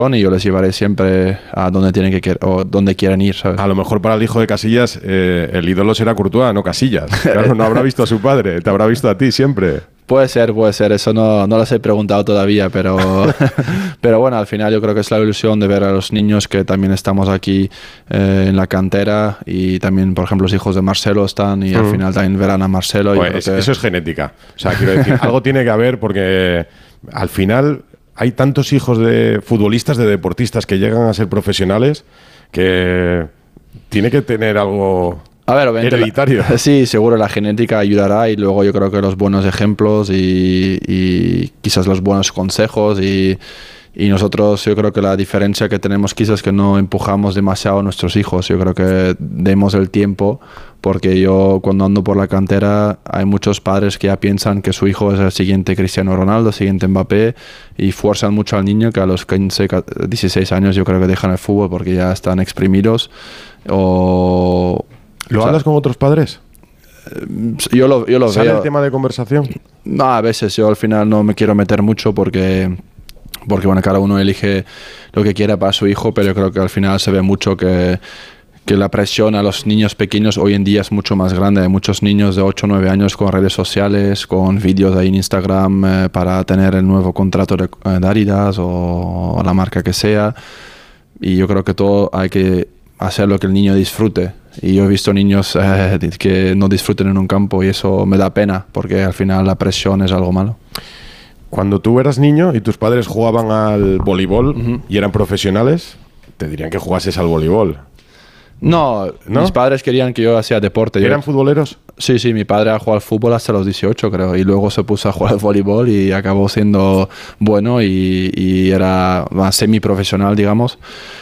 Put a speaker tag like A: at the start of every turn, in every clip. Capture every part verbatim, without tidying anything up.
A: y yo les llevaré siempre a donde tienen que o donde quieran ir, ¿sabes?
B: A lo mejor para el hijo de Casillas eh, el ídolo será Courtois, no Casillas. Claro, no habrá visto a su padre, te habrá visto a ti siempre.
A: Puede ser, puede ser. Eso no, no les he preguntado todavía, pero, pero bueno, al final yo creo que es la ilusión de ver a los niños que también estamos aquí eh, en la cantera y también, por ejemplo, los hijos de Marcelo están y mm. al final también verán a Marcelo.
B: Pues es, que... Eso es genética. O sea, quiero decir, algo tiene que haber porque al final hay tantos hijos de futbolistas, de deportistas que llegan a ser profesionales que tiene que tener algo...
A: A ver, hereditario. La, sí, seguro la genética ayudará y luego yo creo que los buenos ejemplos y, y quizás los buenos consejos y, y nosotros yo creo que la diferencia que tenemos quizás es que no empujamos demasiado a nuestros hijos. Yo creo que demos el tiempo porque yo cuando ando por la cantera hay muchos padres que ya piensan que su hijo es el siguiente Cristiano Ronaldo, el siguiente Mbappé y fuerzan mucho al niño que a los quince, dieciséis años yo creo que dejan el fútbol porque ya están exprimidos o...
B: ¿Lo o sea, hablas con otros padres?
A: Yo lo, yo lo
B: ¿Sale
A: veo.
B: el tema de conversación?
A: No, a veces yo al final no me quiero meter mucho porque, porque bueno, cada uno elige lo que quiera para su hijo, pero yo creo que al final se ve mucho que, que la presión a los niños pequeños hoy en día es mucho más grande. Hay muchos niños de ocho o nueve años con redes sociales, con vídeos ahí en Instagram eh, para tener el nuevo contrato de, de Adidas o, o la marca que sea. Y yo creo que todo hay que hacer lo que el niño disfrute. Y yo he visto niños eh, que no disfruten en un campo y eso me da pena porque al final la presión es algo malo.
B: Cuando tú eras niño y tus padres jugaban al voleibol uh-huh. y eran profesionales, te dirían que jugases al voleibol.
A: No, ¿no? Mis padres querían que yo hacía deporte.
B: ¿Eran
A: yo,
B: futboleros?
A: Sí, sí, mi padre ha jugado al fútbol hasta los dieciocho, creo, y luego se puso a jugar al voleibol y acabó siendo bueno y, y era semiprofesional, digamos.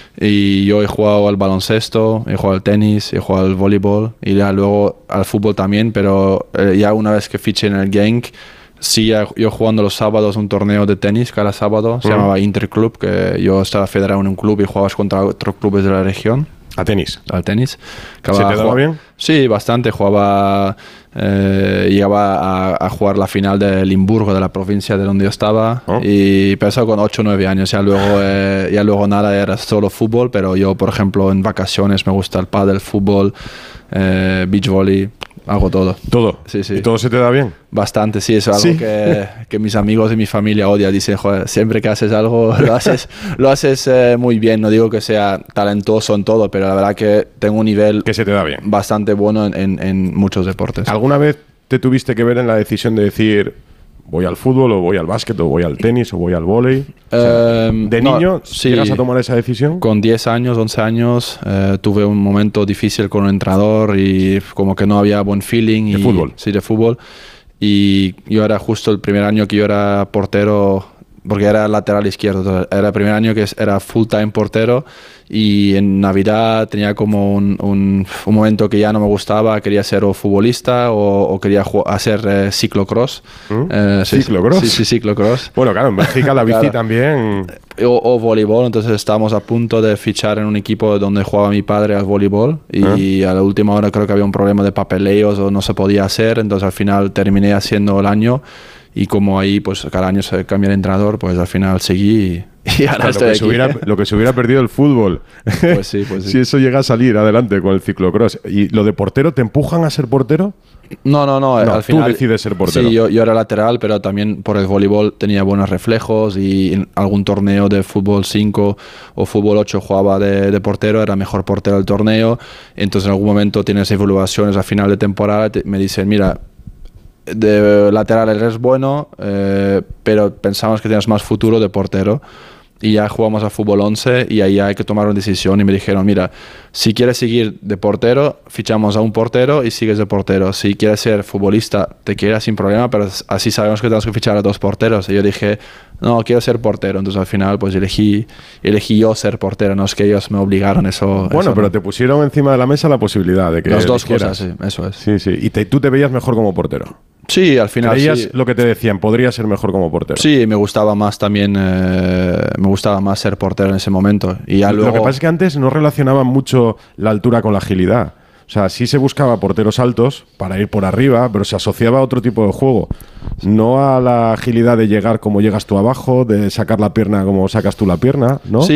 A: Y yo he jugado al baloncesto, he jugado al tenis, he jugado al voleibol y ya luego al fútbol también, pero eh, ya una vez que fiché en el Genk, sí, yo jugando los sábados un torneo de tenis cada sábado, se mm. llamaba Interclub, que yo estaba federado en un club y jugabas contra otros clubes de la región.
B: ¿A tenis?
A: Al tenis.
B: ¿Se te daba bien?
A: Sí, bastante. Jugaba, eh, llegaba a, a jugar la final de Limburgo, de la provincia de donde yo estaba. Oh. Y empezó con ocho o nueve años. Ya luego, eh, ya luego nada, era solo fútbol. Pero yo, por ejemplo, en vacaciones me gusta el pádel, fútbol, eh, beach volley. Hago todo.
B: ¿Todo?
A: Sí, sí.
B: ¿Y todo se te da bien?
A: Bastante, sí. Eso es algo ¿Sí? que, que mis amigos y mi familia odian. Dicen, joder, siempre que haces algo lo haces, lo haces eh, muy bien. No digo que sea talentoso en todo, pero la verdad que tengo un nivel
B: que se te da bien.
A: Bastante bueno en, en, en muchos deportes.
B: ¿Alguna vez te tuviste que ver en la decisión de decir voy al fútbol o voy al básquet o voy al tenis o voy al vóley? O sea, um, ¿de niño no, sí, llegas a tomar esa decisión?
A: Con diez años, once años, eh, tuve un momento difícil con un entrenador y como que no había buen feeling.
B: ¿De
A: y,
B: fútbol?
A: Sí, de fútbol. Y yo era justo el primer año que yo era portero, porque era lateral izquierdo. Era el primer año que era full time portero y en Navidad tenía como un, un, un momento que ya no me gustaba, quería ser o futbolista o, o quería hacer eh, ciclocross.
B: ¿Mm? Eh, sí, ¿Ciclocross?
A: Sí, sí, ciclocross.
B: Bueno, claro, en Bélgica la bici claro. también...
A: O, o voleibol, entonces estábamos a punto de fichar en un equipo donde jugaba mi padre al voleibol y ¿Eh? a la última hora creo que había un problema de papeleos o no se podía hacer, entonces al final terminé haciendo el año. Y como ahí, pues cada año se cambia el entrenador, pues al final seguí y, y ahora
B: lo,
A: estoy
B: que
A: aquí.
B: Se hubiera, lo que se hubiera perdido el fútbol.
A: Pues sí, pues sí.
B: Si eso llega a salir adelante con el ciclocross. ¿Y lo de portero, te empujan a ser portero?
A: No, no, no.
B: no
A: al final,
B: tú decides ser portero.
A: Sí, yo, yo era lateral, pero también por el voleibol tenía buenos reflejos y en algún torneo de fútbol cinco o fútbol ocho jugaba de, de portero, era mejor portero del torneo. Entonces en algún momento tienes evaluaciones a final de temporada, te, me dicen, mira, de lateral eres bueno, eh, pero pensamos que tienes más futuro de portero. Y ya jugamos a fútbol once y ahí hay que tomar una decisión y me dijeron, mira, si quieres seguir de portero, fichamos a un portero y sigues de portero. Si quieres ser futbolista, te quedas sin problema, pero así sabemos que tenemos que fichar a dos porteros. Y yo dije, no, quiero ser portero. Entonces al final pues elegí, elegí yo ser portero, no es que ellos me obligaron eso.
B: Bueno,
A: eso
B: pero
A: no.
B: te pusieron encima de la mesa la posibilidad de que
A: las dos
B: quieras.
A: cosas, sí, eso es.
B: Sí, sí. Y te, tú te veías mejor como portero.
A: Sí, al final
B: ¿Creías
A: sí.
B: lo que te decían? ¿Podría ser mejor como portero?
A: Sí, me gustaba más también, eh, me gustaba más ser portero en ese momento. Y ya luego...
B: Lo que pasa es que antes no relacionaban mucho la altura con la agilidad. O sea, sí se buscaba porteros altos para ir por arriba, pero se asociaba a otro tipo de juego. No a la agilidad de llegar como llegas tú abajo, de sacar la pierna como sacas tú la pierna, ¿no?
A: Sí,